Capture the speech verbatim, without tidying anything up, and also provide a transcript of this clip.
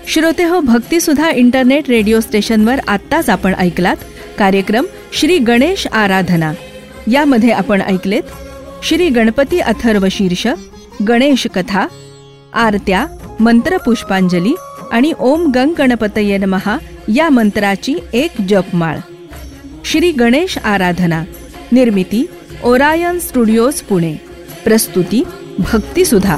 श्रोते हो, भक्तिसुधा internet radio स्टेशनवर आत्ताच आपण ऐकलात कार्यक्रम श्री गणेश आराधना. यामध्ये आपण ऐकलेत श्री गणपती अथर्व शीर्ष, गणेश कथा, आरत्या, मंत्रपुष्पांजली आणि ओम गंग गणपतये नमः या मंत्राची एक जपमाळ. श्री गणेश आराधना. निर्मिती ओरायन स्टुडिओज पुणे. प्रस्तुती भक्तिसुधा.